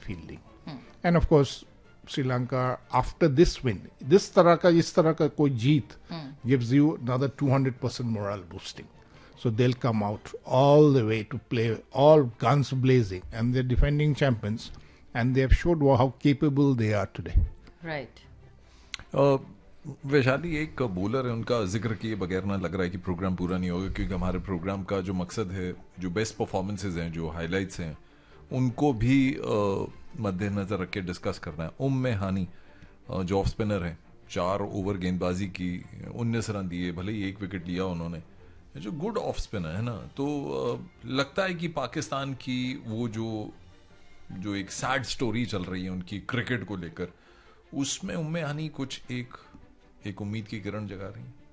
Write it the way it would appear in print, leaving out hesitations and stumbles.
Fielding. End of course Sri Lanka after this win, इस तरह का कोई जीत gives you another 200% morale boosting. So they'll come out all the way to play, all guns blazing, and they're defending champions, and they have showed how capable they are today. Right. Vaishali एक bowler है, उनका जिक्र किए बगैर ना लग रहा है कि प्रोग्राम पूरा नहीं होगा, क्योंकि हमारे प्रोग्राम का जो मकसद है, जो बेस्ट परफॉर्मेंसेज हैं, जो हाइलाइट्स हैं, उनको भी मद्देनजर रख के डिस्कस करना है. हानी जो ऑफ स्पिनर है, 4 ओवर गेंदबाजी की, 19 रन दिए, भले ही 1 विकेट लिया उन्होंने, जो गुड ऑफ स्पिनर है ना, तो लगता है कि पाकिस्तान की वो जो एक सैड स्टोरी चल रही है उनकी क्रिकेट को लेकर, उसमें हानी कुछ एक उम्मीद की किरण जगा रही है.